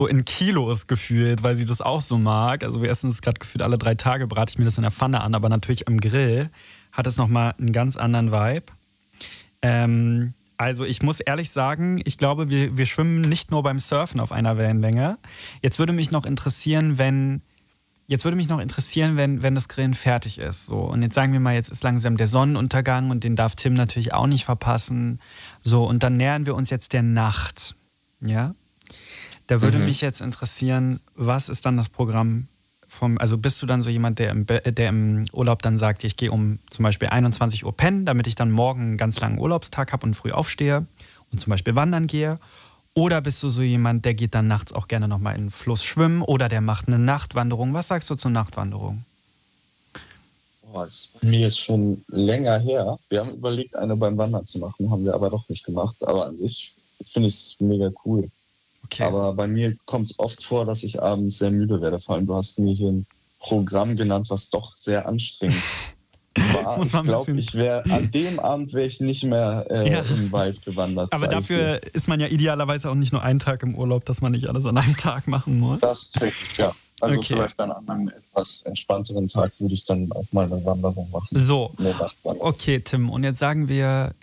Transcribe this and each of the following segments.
so in Kilos gefühlt, weil sie das auch so mag. Also wir essen es gerade gefühlt alle 3 Tage, brate ich mir das in der Pfanne an, aber natürlich am Grill hat es nochmal einen ganz anderen Vibe. Also ich muss ehrlich sagen, ich glaube, wir schwimmen nicht nur beim Surfen auf einer Wellenlänge. Jetzt würde mich noch interessieren, wenn das Grillen fertig ist. So. Und jetzt sagen wir mal, jetzt ist langsam der Sonnenuntergang und den darf Tim natürlich auch nicht verpassen. So, und dann nähern wir uns jetzt der Nacht. Ja? Da würde mich jetzt interessieren, was ist dann das Programm also bist du dann so jemand, der im Urlaub dann sagt, ich gehe um zum Beispiel 21 Uhr pennen, damit ich dann morgen einen ganz langen Urlaubstag habe und früh aufstehe und zum Beispiel wandern gehe? Oder bist du so jemand, der geht dann nachts auch gerne nochmal in den Fluss schwimmen oder der macht eine Nachtwanderung? Was sagst du zur Nachtwanderung? Boah, das ist bei mir jetzt schon länger her. Wir haben überlegt, eine beim Wandern zu machen, haben wir aber doch nicht gemacht. Aber an sich finde ich es mega cool. Okay. Aber bei mir kommt es oft vor, dass ich abends sehr müde werde. Vor allem, du hast mir hier ein Programm genannt, was doch sehr anstrengend war. Ich glaube, an dem Abend wäre ich nicht mehr im Wald gewandert. Aber dafür ist man ja idealerweise auch nicht nur einen Tag im Urlaub, dass man nicht alles an einem Tag machen muss. Das check ich, ja. Also vielleicht dann an einem etwas entspannteren Tag würde ich dann auch mal eine Wanderung machen. So, okay, Tim. Und jetzt sagen wir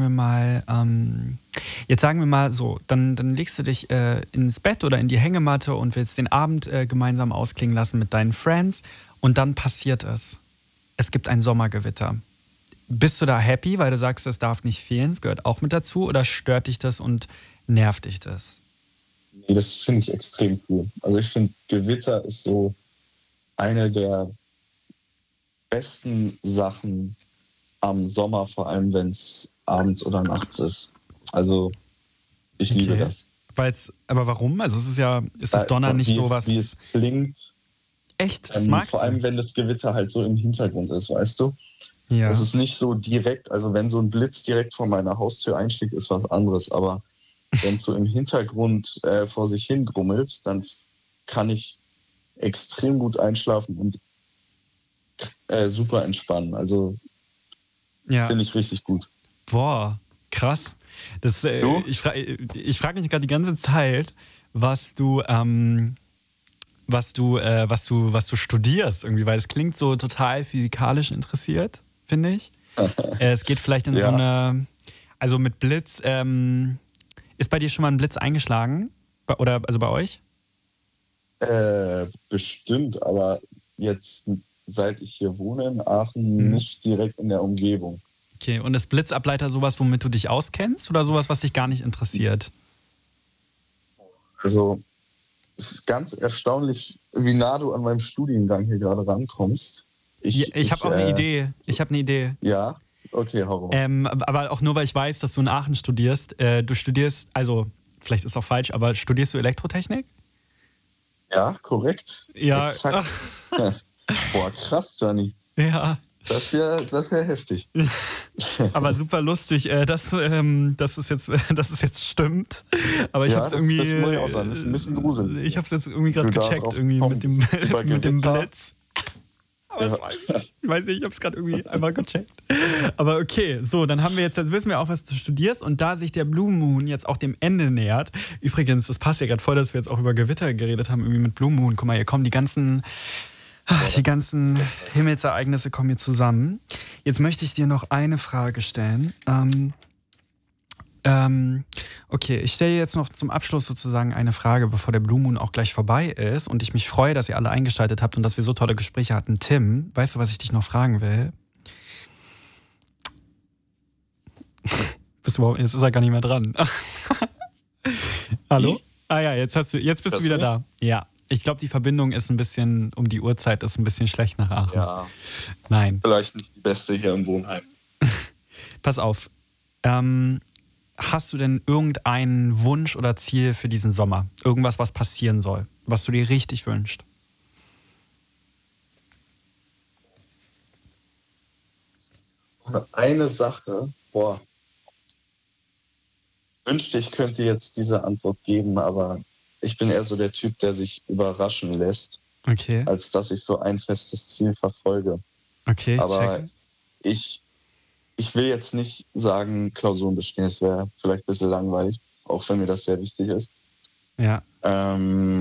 mal so, dann legst du dich ins Bett oder in die Hängematte und willst den Abend gemeinsam ausklingen lassen mit deinen Friends. Und dann passiert es. Es gibt ein Sommergewitter. Bist du da happy, weil du sagst, es darf nicht fehlen, es gehört auch mit dazu? Oder stört dich das und nervt dich das? Nee, das finde ich extrem cool. Also ich finde, Gewitter ist so eine der besten Sachen am Sommer, vor allem wenn es abends oder nachts ist. Also ich liebe das. Aber warum? Also ist das Donner nicht sowas... Wie es klingt. Echt? Das magst du? Vor allem, wenn das Gewitter halt so im Hintergrund ist, weißt du? Ja. Das ist nicht so direkt, also wenn so ein Blitz direkt vor meiner Haustür einschlägt, ist was anderes, aber wenn es so im Hintergrund vor sich hin grummelt, dann kann ich extrem gut einschlafen und super entspannen. Also finde ich richtig gut. Boah, krass. Ich frag mich gerade die ganze Zeit, was du studierst irgendwie, weil es klingt so total physikalisch interessiert, finde ich. Es geht vielleicht in so eine, also mit Blitz, ist bei dir schon mal ein Blitz eingeschlagen? Also bei euch? Bestimmt, aber jetzt, seit ich hier wohne in Aachen, nicht direkt in der Umgebung. Okay, und ist Blitzableiter sowas, womit du dich auskennst oder sowas, was dich gar nicht interessiert? Also, es ist ganz erstaunlich, wie nah du an meinem Studiengang hier gerade rankommst. Ich habe auch eine Idee. Ja? Okay, hau raus. Aber auch nur, weil ich weiß, dass du in Aachen studierst. Du studierst, also vielleicht ist auch falsch, aber studierst du Elektrotechnik? Ja, korrekt. Ja. Exakt. Boah, krass, Gianni. Ja. Das ist ja heftig. Aber super lustig, dass es jetzt stimmt. Aber ich habe es irgendwie. Das muss ich auch sagen. Das ist ein bisschen gruselig. Ich habe es jetzt irgendwie gerade gecheckt, irgendwie mit dem Blitz. Aber ich weiß nicht, ich habe es gerade irgendwie einmal gecheckt. Aber okay, so, dann wissen wir auch, was du studierst und da sich der Blue Moon jetzt auch dem Ende nähert. Übrigens, das passt ja gerade voll, dass wir jetzt auch über Gewitter geredet haben, irgendwie mit Blue Moon. Guck mal, hier kommen die ganzen Himmelsereignisse kommen hier zusammen. Jetzt möchte ich dir noch eine Frage stellen. Okay, ich stelle jetzt noch zum Abschluss sozusagen eine Frage, bevor der Blue Moon auch gleich vorbei ist und ich mich freue, dass ihr alle eingeschaltet habt und dass wir so tolle Gespräche hatten. Tim, weißt du, was ich dich noch fragen will? Jetzt ist er gar nicht mehr dran. Hallo? Ja, jetzt bist du wieder da. Ja. Ich glaube, die Verbindung ist ein bisschen, um die Uhrzeit ist ein bisschen schlecht nach Aachen. Ja. Nein. Vielleicht nicht die beste hier im Wohnheim. Pass auf. Hast du denn irgendeinen Wunsch oder Ziel für diesen Sommer? Irgendwas, was passieren soll, was du dir richtig wünschst? Eine Sache, wünschte, ich könnte jetzt diese Antwort geben, aber ich bin eher so der Typ, der sich überraschen lässt, als dass ich so ein festes Ziel verfolge. Okay, aber ich will jetzt nicht sagen, Klausuren bestehen, es wäre vielleicht ein bisschen langweilig, auch wenn mir das sehr wichtig ist. Ja.